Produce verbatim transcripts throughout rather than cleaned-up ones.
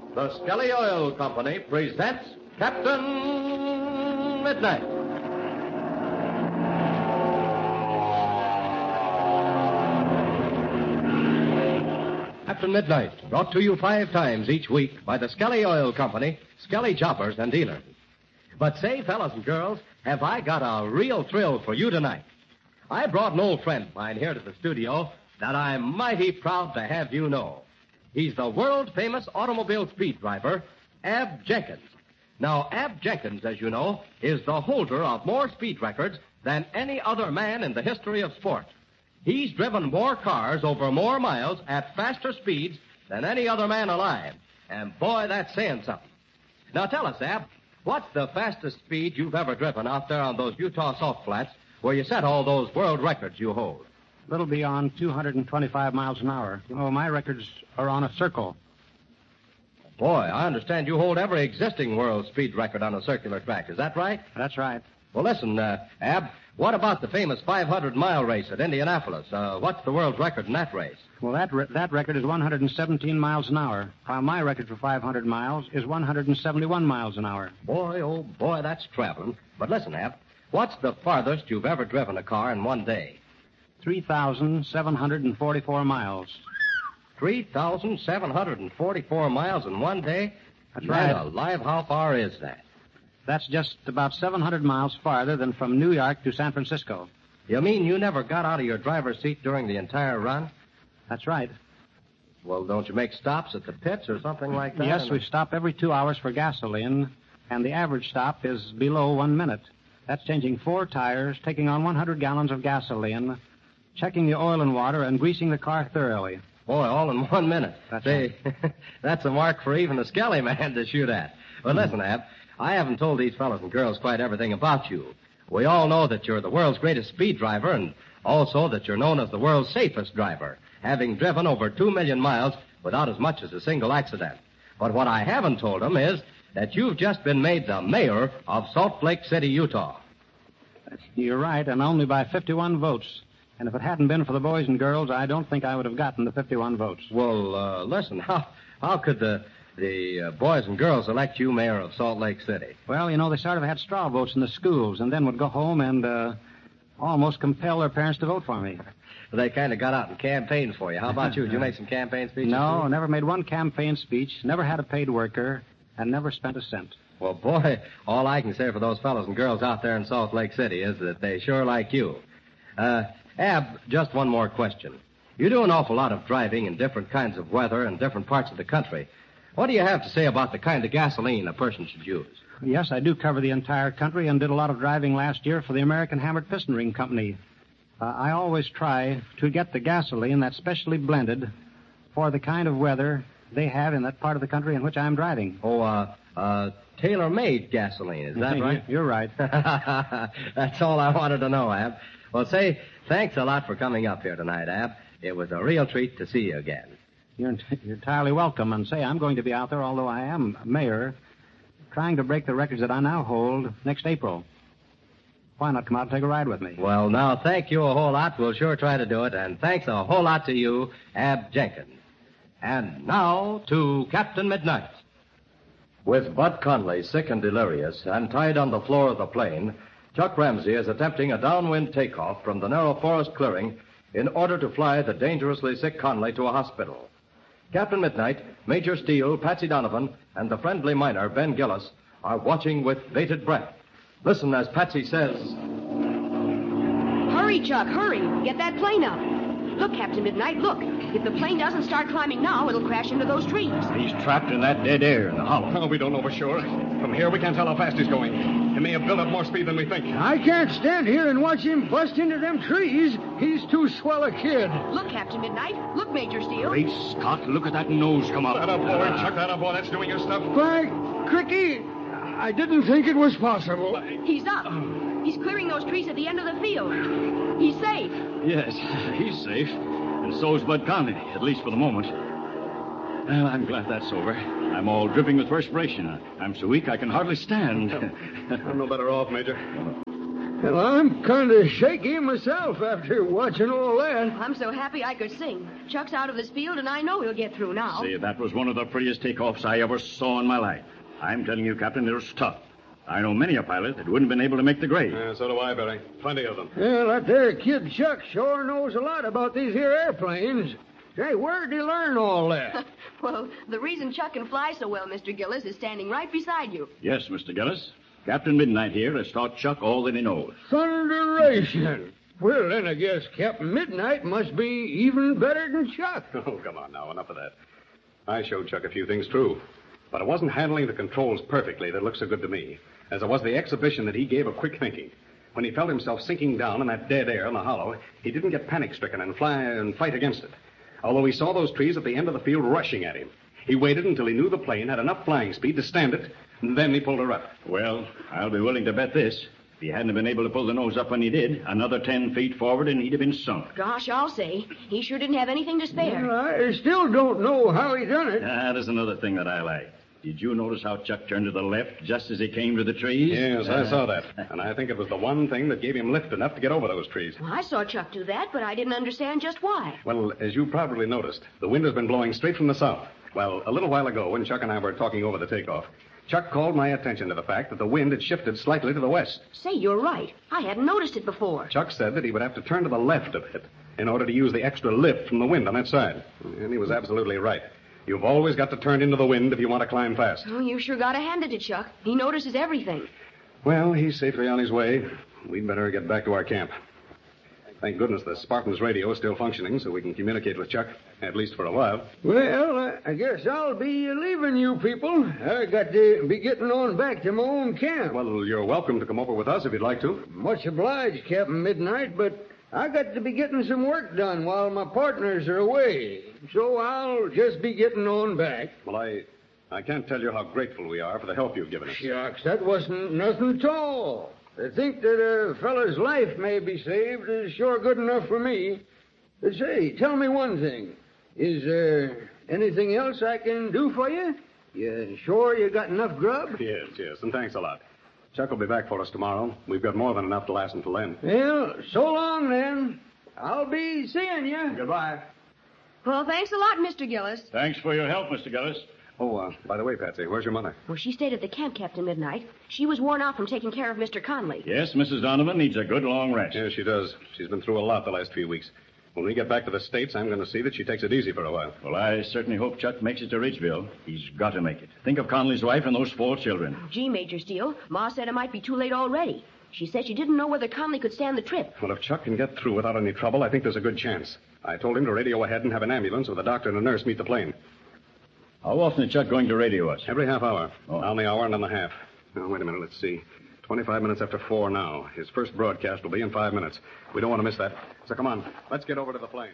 The Skelly Oil Company presents Captain Midnight. Captain Midnight, brought to you five times each week by the Skelly Oil Company, Skelly Choppers and Dealers. But say, fellas and girls, have I got a real thrill for you tonight. I brought an old friend of mine here to the studio that I'm mighty proud to have you know. He's the world-famous automobile speed driver, Ab Jenkins. Now, Ab Jenkins, as you know, is the holder of more speed records than any other man in the history of sport. He's driven more cars over more miles at faster speeds than any other man alive. And boy, that's saying something. Now tell us, Ab, what's the fastest speed you've ever driven out there on those Utah salt flats where you set all those world records you hold? A little beyond two hundred twenty-five miles an hour. Oh, my records are on a circle. Boy, I understand you hold every existing world speed record on a circular track. Is that right? That's right. Well, listen, uh, Ab, what about the famous five hundred mile race at Indianapolis? Uh, what's the world's record in that race? Well, that re- that record is one hundred seventeen miles an hour, while my record for five hundred miles is one hundred seventy-one miles an hour. Boy, oh, boy, that's traveling. But listen, Ab, what's the farthest you've ever driven a car in one day? three thousand seven hundred forty-four miles. three thousand seven hundred forty-four miles in one day? That's Man right. alive, how far is that? That's just about seven hundred miles farther than from New York to San Francisco. You mean you never got out of your driver's seat during the entire run? That's right. Well, don't you make stops at the pits or something like that? Yes, we stop every two hours for gasoline, and the average stop is below one minute. That's changing four tires, taking on one hundred gallons of gasoline, checking the oil and water, and greasing the car thoroughly. Boy, all in one minute. That's Say, right. That's a mark for even a Skelly man to shoot at. But listen, Ab, I haven't told these fellas and girls quite everything about you. We all know that you're the world's greatest speed driver, and also that you're known as the world's safest driver, having driven over two million miles without as much as a single accident. But what I haven't told them is that you've just been made the mayor of Salt Lake City, Utah. You're right, and only by fifty-one votes. And if it hadn't been for the boys and girls, I don't think I would have gotten the fifty-one votes. Well, uh, listen, how how could the the uh, boys and girls elect you mayor of Salt Lake City? Well, you know, they sort of had straw votes in the schools, and then would go home and uh, almost compel their parents to vote for me. They kind of got out and campaigned for you. How about you? Did you make some campaign speeches? No, too? never made one campaign speech, never had a paid worker, and never spent a cent. Well, boy, all I can say for those fellows and girls out there in Salt Lake City is that they sure like you. Uh, Ab, just one more question. You do an awful lot of driving in different kinds of weather in different parts of the country. What do you have to say about the kind of gasoline a person should use? Yes, I do cover the entire country and did a lot of driving last year for the American Hammered Piston Ring Company. Uh, I always try to get the gasoline that's specially blended for the kind of weather they have in that part of the country in which I'm driving. Oh, uh, uh, tailor-made gasoline, is that right? You're right. That's all I wanted to know, Ab. Well, say, thanks a lot for coming up here tonight, Ab. It was a real treat to see you again. You're, you're entirely welcome. And say, I'm going to be out there, although I am mayor, trying to break the records that I now hold next April. Why not come out and take a ride with me? Well, now, thank you a whole lot. We'll sure try to do it. And thanks a whole lot to you, Ab Jenkins. And now to Captain Midnight. With Bud Conley sick and delirious and tied on the floor of the plane, Chuck Ramsey is attempting a downwind takeoff from the narrow forest clearing in order to fly the dangerously sick Conley to a hospital. Captain Midnight, Major Steele, Patsy Donovan, and the friendly miner, Ben Gillis, are watching with bated breath. Listen as Patsy says... Hurry, Chuck, hurry. Get that plane up. Look, Captain Midnight, look. If the plane doesn't start climbing now, it'll crash into those trees. He's trapped in that dead air in the hollow. Well, we don't know for sure. From here, we can't tell how fast he's going. He may have built up more speed than we think. I can't stand here and watch him bust into them trees. He's too swell a kid. Look, Captain Midnight. Look, Major Steele. Great Scott, look at that nose come up. That up, boy. Chuck that up, boy. That's doing your stuff. By Cricky, I didn't think it was possible. He's up. He's clearing those trees at the end of the field. He's safe. Yes, he's safe. And so's Bud Conley, at least for the moment. Well, I'm glad that's over. I'm all dripping with perspiration. I'm so weak I can hardly stand. I'm no better off, Major. Well, I'm kind of shaky myself after watching all that. I'm so happy I could sing. Chuck's out of this field, and I know he'll get through now. Say, that was one of the prettiest takeoffs I ever saw in my life. I'm telling you, Captain, it was tough. I know many a pilot that wouldn't have been able to make the grade. Yeah, so do I, Barry. Plenty of them. Well, that there kid Chuck sure knows a lot about these here airplanes. Say, where'd he learn all that? Well, the reason Chuck can fly so well, Mister Gillis, is standing right beside you. Yes, Mister Gillis. Captain Midnight here has taught Chuck all that he knows. Thunderation. Well, then I guess Captain Midnight must be even better than Chuck. Oh, come on now. Enough of that. I showed Chuck a few things, too. But it wasn't handling the controls perfectly that looked so good to me, as it was the exhibition that he gave of quick thinking. When he felt himself sinking down in that dead air in the hollow, he didn't get panic-stricken and fly and fight against it. Although he saw those trees at the end of the field rushing at him. He waited until he knew the plane had enough flying speed to stand it, and then he pulled her up. Well, I'll be willing to bet this. If he hadn't been able to pull the nose up when he did, another ten feet forward and he'd have been sunk. Gosh, I'll say. He sure didn't have anything to spare. Well, I still don't know how he done it. That is another thing that I like. Did you notice how Chuck turned to the left just as he came to the trees? Yes, I saw that. And I think it was the one thing that gave him lift enough to get over those trees. Well, I saw Chuck do that, but I didn't understand just why. Well, as you probably noticed, the wind has been blowing straight from the south. Well, a little while ago, when Chuck and I were talking over the takeoff, Chuck called my attention to the fact that the wind had shifted slightly to the west. Say, you're right. I hadn't noticed it before. Chuck said that he would have to turn to the left a bit in order to use the extra lift from the wind on that side. And he was absolutely right. You've always got to turn into the wind if you want to climb fast. Oh, you sure got to hand it to Chuck. He notices everything. Well, he's safely on his way. We'd better get back to our camp. Thank goodness the Spartan's radio is still functioning so we can communicate with Chuck, at least for a while. Well, I, I guess I'll be leaving you people. I got to be getting on back to my own camp. Well, you're welcome to come over with us if you'd like to. Much obliged, Captain Midnight, but I got to be getting some work done while my partners are away. So I'll just be getting on back. Well, I I can't tell you how grateful we are for the help you've given us. Shucks, that wasn't nothing at all. To think that a fellow's life may be saved is sure good enough for me. But say, tell me one thing. Is there anything else I can do for you? You sure you got enough grub? Yes, yes, and thanks a lot. Chuck will be back for us tomorrow. We've got more than enough to last until then. Well, so long then. I'll be seeing you. Goodbye. Well, thanks a lot, Mister Gillis. Thanks for your help, Mister Gillis. Oh, uh, by the way, Patsy, where's your mother? Well, she stayed at the camp, Captain Midnight. She was worn out from taking care of Mister Conley. Yes, Missus Donovan needs a good long rest. Yes, she does. She's been through a lot the last few weeks. When we get back to the States, I'm going to see that she takes it easy for a while. Well, I certainly hope Chuck makes it to Ridgeville. He's got to make it. Think of Conley's wife and those four children. Gee, Major Steele, Ma said it might be too late already. She said she didn't know whether Conley could stand the trip. Well, if Chuck can get through without any trouble, I think there's a good chance. I told him to radio ahead and have an ambulance with a doctor and a nurse meet the plane. How often is Chuck going to radio us? Every half hour. Oh. On the hour and on the half. Now, wait a minute. Let's see. Twenty-five minutes after four now. His first broadcast will be in five minutes. We don't want to miss that. So come on. Let's get over to the plane.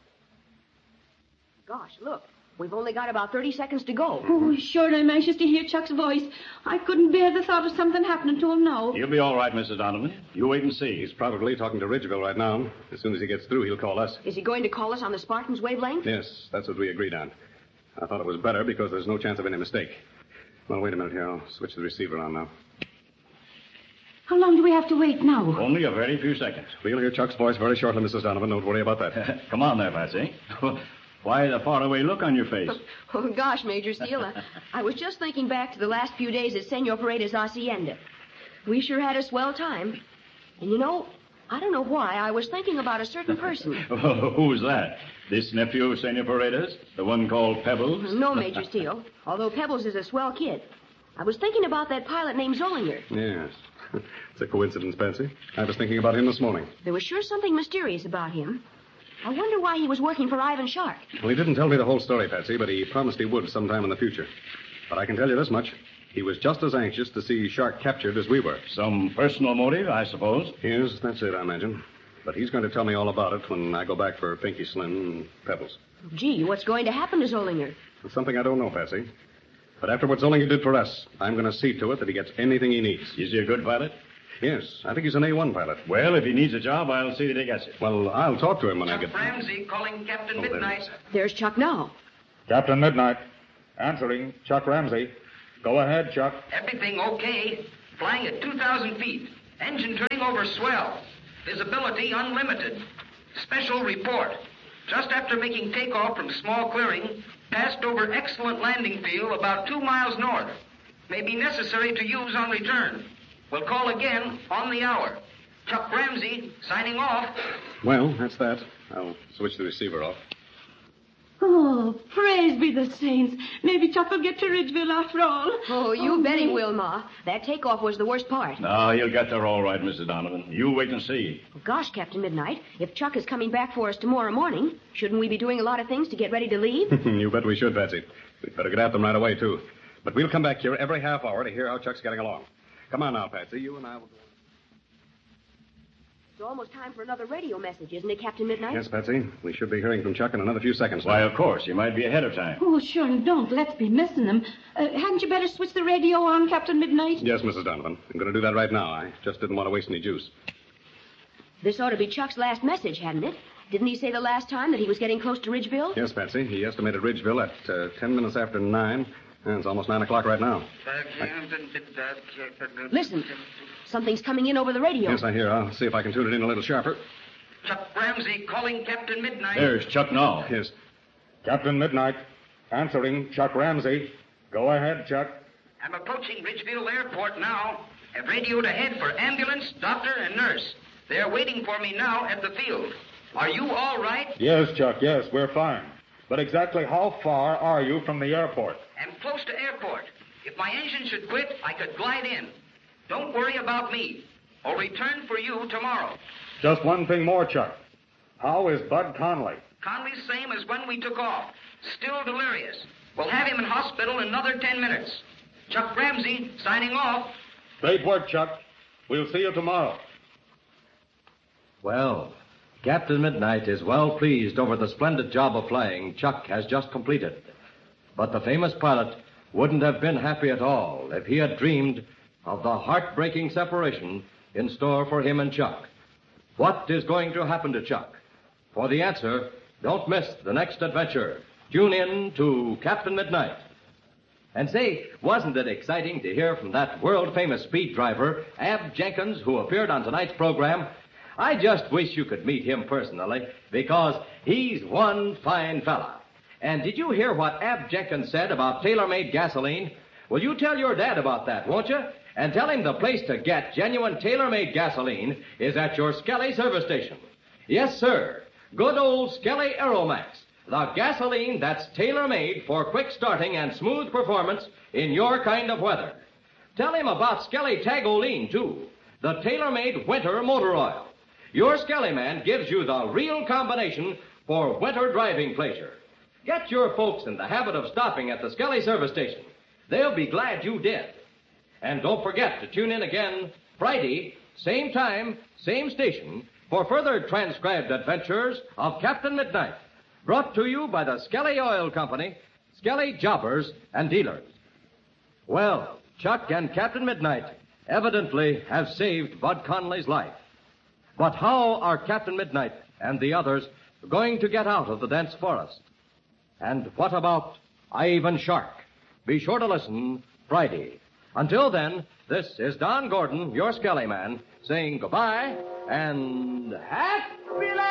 Gosh, look. We've only got about thirty seconds to go. Oh, sure, I'm anxious to hear Chuck's voice. I couldn't bear the thought of something happening to him now. He'll be all right, Missus Donovan. You wait and see. He's probably talking to Ridgeville right now. As soon as he gets through, he'll call us. Is he going to call us on the Spartan's wavelength? Yes, that's what we agreed on. I thought it was better because there's no chance of any mistake. Well, wait a minute here. I'll switch the receiver on now. How long do we have to wait now? Only a very few seconds. We'll hear Chuck's voice very shortly, Missus Donovan. Don't worry about that. Come on there, Patsy. Why the faraway look on your face? Oh, gosh, Major Steele, I, I was just thinking back to the last few days at Senor Paredes' hacienda. We sure had a swell time. And you know, I don't know why, I was thinking about a certain person. Who's that? This nephew of Senor Paredes? The one called Pebbles? No, Major Steele, although Pebbles is a swell kid. I was thinking about that pilot named Zollinger. Yes. It's a coincidence, Patsy. I was thinking about him this morning. There was sure something mysterious about him. I wonder why he was working for Ivan Shark. Well, he didn't tell me the whole story, Patsy, but he promised he would sometime in the future. But I can tell you this much. He was just as anxious to see Shark captured as we were. Some personal motive, I suppose? Yes, that's it, I imagine. But he's going to tell me all about it when I go back for Pinky Slim and Pebbles. Gee, what's going to happen to Zollinger? It's something I don't know, Patsy. But after what Zollinger did for us, I'm going to see to it that he gets anything he needs. Is he a good pilot? Yes, I think he's an A one pilot. Well, if he needs a job, I'll see that he gets it. Well, I'll talk to him when Chuck I get... Ramsey calling Captain Oh, there Midnight. he is. There's Chuck now. Captain Midnight. Answering, Chuck Ramsey. Go ahead, Chuck. Everything okay. Flying at two thousand feet. Engine turning over swell. Visibility unlimited. Special report. Just after making takeoff from small clearing, passed over excellent landing field about two miles north. May be necessary to use on return. We'll call again on the hour. Chuck Ramsey, signing off. Well, that's that. I'll switch the receiver off. Oh, praise be the saints. Maybe Chuck will get to Ridgeville after all. Oh, you oh, bet he me. will, Ma. That takeoff was the worst part. No, he'll get there all right, Missus Donovan. You wait and see. Gosh, Captain Midnight, if Chuck is coming back for us tomorrow morning, shouldn't we be doing a lot of things to get ready to leave? You bet we should, Patsy. We'd better get at them right away, too. But we'll come back here every half hour to hear how Chuck's getting along. Come on now, Patsy. You and I will go. It's almost time for another radio message, isn't it, Captain Midnight? Yes, Patsy. We should be hearing from Chuck in another few seconds. Why, of course. You might be ahead of time. Oh, sure, and don't. Let's be missing them. Uh, hadn't you better switch the radio on, Captain Midnight? Yes, Missus Donovan. I'm going to do that right now. I just didn't want to waste any juice. This ought to be Chuck's last message, hadn't it? Didn't he say the last time that he was getting close to Ridgeville? Yes, Patsy. He estimated Ridgeville at uh, ten minutes after nine. And it's almost nine o'clock right now. Listen. Something's coming in over the radio. Yes, I hear. I'll see if I can tune it in a little sharper. Chuck Ramsey calling Captain Midnight. There's Chuck now. Yes. Captain Midnight. Answering Chuck Ramsey. Go ahead, Chuck. I'm approaching Ridgeville Airport now. Have radioed ahead for ambulance, doctor, and nurse. They're waiting for me now at the field. Are you all right? Yes, Chuck, yes, we're fine. But exactly how far are you from the airport? I'm close to airport. If my engine should quit, I could glide in. Don't worry about me. I'll return for you tomorrow. Just one thing more, Chuck. How is Bud Conley? Conley's same as when we took off. Still delirious. We'll have him in hospital in another ten minutes. Chuck Ramsey, signing off. Great work, Chuck. We'll see you tomorrow. Well, Captain Midnight is well pleased over the splendid job of flying Chuck has just completed. But the famous pilot wouldn't have been happy at all if he had dreamed of the heartbreaking separation in store for him and Chuck. What is going to happen to Chuck? For the answer, don't miss the next adventure. Tune in to Captain Midnight. And say, wasn't it exciting to hear from that world-famous speed driver, Ab Jenkins, who appeared on tonight's program? I just wish you could meet him personally, because he's one fine fella. And did you hear what Ab Jenkins said about tailor-made gasoline? Well, you tell your dad about that, won't you? And tell him the place to get genuine tailor-made gasoline is at your Skelly service station. Yes, sir. Good old Skelly Aeromax. The gasoline that's tailor-made for quick starting and smooth performance in your kind of weather. Tell him about Skelly Tagoline, too. The tailor-made winter motor oil. Your Skelly man gives you the real combination for winter driving pleasure. Get your folks in the habit of stopping at the Skelly service station. They'll be glad you did. And don't forget to tune in again Friday, same time, same station, for further transcribed adventures of Captain Midnight, brought to you by the Skelly Oil Company, Skelly Jobbers and Dealers. Well, Chuck and Captain Midnight evidently have saved Bud Conley's life. But how are Captain Midnight and the others going to get out of the dense forest? And what about Ivan Shark? Be sure to listen Friday. Until then, this is Don Gordon, your Skelly man, saying goodbye and happy life!